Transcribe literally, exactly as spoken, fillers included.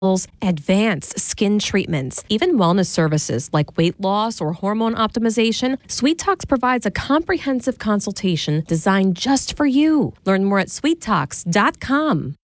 advanced skin treatments, even wellness services like weight loss or hormone optimization, Sweet Talks provides a comprehensive consultation designed just for you. Learn more at sweet talks dot com.